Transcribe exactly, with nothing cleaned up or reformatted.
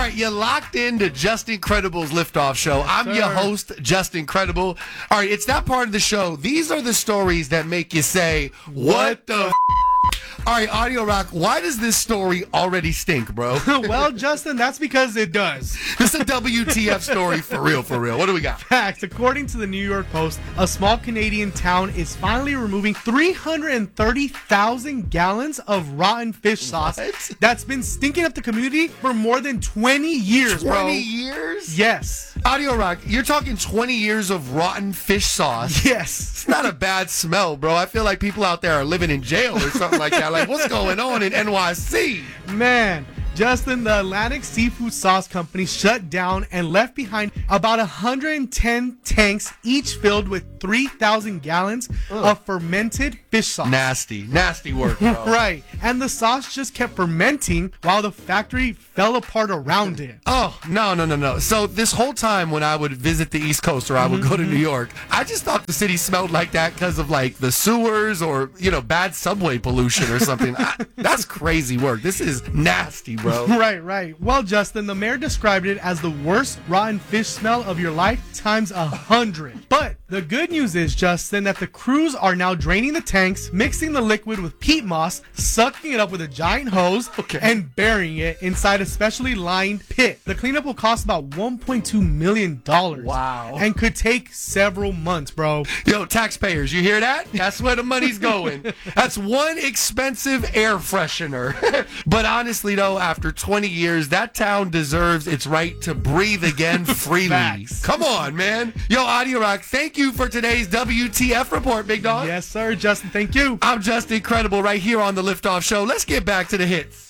right, you're locked into Just Incredible's Liftoff Show. Yes, I'm sir. your host, Just Incredible. All right, it's that part of the show. These are the stories that make you say, what the f-? All right, Audio Rock, why does this story already stink, bro? Well, Justin, that's because it does. This is a W T F story for real, for real. What do we got? Facts. According to the New York Post, a small Canadian town is finally removing three hundred thirty thousand gallons of rotten fish sauce What? that's been stinking up the community for more than twenty years, bro. twenty years? Yes. Audio Rock, you're talking twenty years of rotten fish sauce. Yes. It's not a bad smell, bro. I feel like people out there are living in jail or something like that. Like, what's going on in N Y C? Man, Justin, the Atlantic Seafood Sauce Company shut down and left behind about one hundred ten tanks, each filled with three thousand gallons of fermented fish sauce. Nasty. Nasty work, bro. Right. And the sauce just kept fermenting while the factory fell apart around it. Oh, no, no, no, no. So this whole time when I would visit the East Coast or I would go to New York, I just thought the city smelled like that because of, like, the sewers or, you know, bad subway pollution or something. I, that's crazy work. This is nasty, bro. Right, right. Well, Justin, the mayor described it as the worst rotten fish smell of your life times a hundred. But the good news is, Justin, that the crews are now draining the tanks, mixing the liquid with peat moss, sucking it up with a giant hose, Okay. and burying it inside a specially lined pit. The cleanup will cost about one point two million dollars. Wow. And could take several months, bro. Yo, taxpayers, you hear that? That's where the money's going. That's one expensive air freshener. But honestly, though, after twenty years, that town deserves its right to breathe again freely. Facts. Come on, man. Yo, Audio Rock, thank you for today's W T F report, big dog. Yes, sir, Justin. Thank you. I'm Just Incredible right here on the Liftoff Show. Let's get back to the hits.